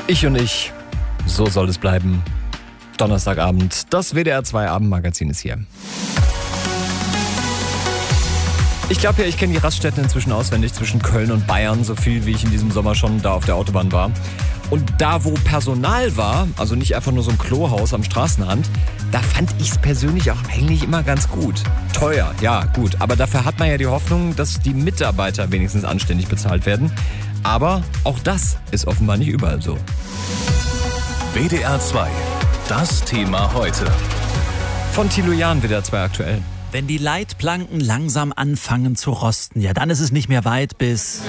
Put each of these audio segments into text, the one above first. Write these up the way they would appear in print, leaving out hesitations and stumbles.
Ich und ich, so soll es bleiben. Donnerstagabend, das WDR 2 Abendmagazin ist hier. Ich glaube ja, ich kenne die Raststätten inzwischen auswendig zwischen Köln und Bayern, so viel wie ich in diesem Sommer schon da auf der Autobahn war. Und da, wo Personal war, also nicht einfach nur so ein Klohaus am Straßenrand, da fand ich es persönlich auch eigentlich immer ganz gut. Teuer, ja gut, aber dafür hat man ja die Hoffnung, dass die Mitarbeiter wenigstens anständig bezahlt werden. Aber auch das ist offenbar nicht überall so. WDR 2, das Thema heute. Von Thilo Jahn, WDR 2 aktuell. Wenn die Leitplanken langsam anfangen zu rosten, ja, dann ist es nicht mehr weit bis...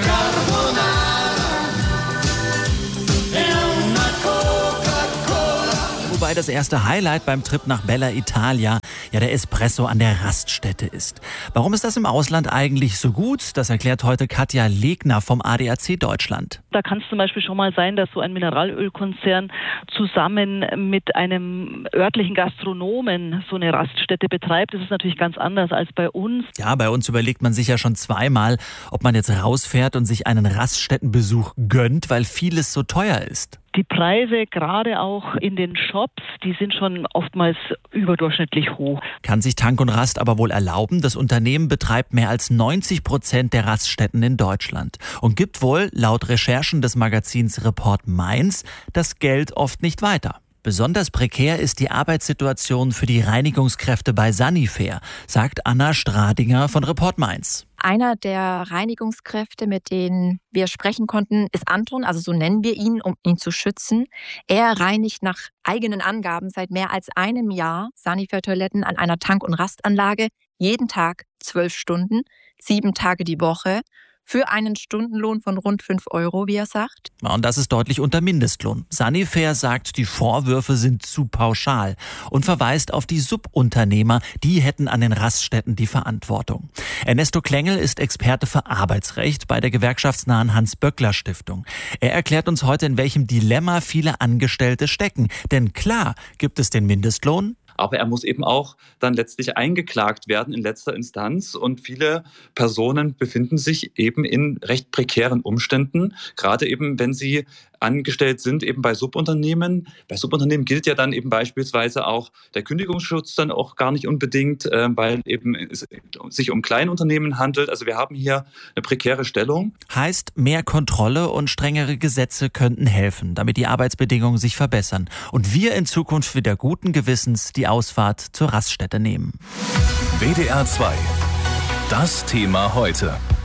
Wobei das erste Highlight beim Trip nach Bella Italia ja der Espresso an der Raststätte ist. Warum ist das im Ausland eigentlich so gut? Das erklärt heute Katja Legner vom ADAC Deutschland. Da kann es zum Beispiel schon mal sein, dass so ein Mineralölkonzern zusammen mit einem örtlichen Gastronomen so eine Raststätte betreibt. Das ist natürlich ganz anders als bei uns. Ja, bei uns überlegt man sich ja schon zweimal, ob man jetzt rausfährt und sich einen Raststättenbesuch gönnt, weil vieles so teuer ist. Die Preise, gerade auch in den Shops, die sind schon oftmals überdurchschnittlich hoch. Kann sich Tank und Rast aber wohl erlauben. Das Unternehmen betreibt mehr als 90% der Raststätten in Deutschland und gibt wohl, laut Recherchen des Magazins Report Mainz, das Geld oft nicht weiter. Besonders prekär ist die Arbeitssituation für die Reinigungskräfte bei Sanifair, sagt Anna Stradinger von Report Mainz. Einer der Reinigungskräfte, mit denen wir sprechen konnten, ist Anton, also so nennen wir ihn, um ihn zu schützen. Er reinigt nach eigenen Angaben seit mehr als einem Jahr Sanifair-Toiletten an einer Tank- und Rastanlage, jeden Tag 12 Stunden, 7 Tage die Woche, für einen Stundenlohn von rund 5 €, wie er sagt. Und das ist deutlich unter Mindestlohn. Sanifair sagt, die Vorwürfe sind zu pauschal und verweist auf die Subunternehmer, die hätten an den Raststätten die Verantwortung. Ernesto Klengel ist Experte für Arbeitsrecht bei der gewerkschaftsnahen Hans-Böckler-Stiftung. Er erklärt uns heute, in welchem Dilemma viele Angestellte stecken. Denn klar gibt es den Mindestlohn, aber er muss eben auch dann letztlich eingeklagt werden in letzter Instanz. Und viele Personen befinden sich eben in recht prekären Umständen, gerade eben, wenn sie angestellt sind, eben bei Subunternehmen. Bei Subunternehmen gilt ja dann eben beispielsweise auch der Kündigungsschutz dann auch gar nicht unbedingt, weil eben es sich um Kleinunternehmen handelt. Also wir haben hier eine prekäre Stellung. Heißt, mehr Kontrolle und strengere Gesetze könnten helfen, damit die Arbeitsbedingungen sich verbessern und wir in Zukunft wieder guten Gewissens die Ausfahrt zur Raststätte nehmen. WDR 2, das Thema heute.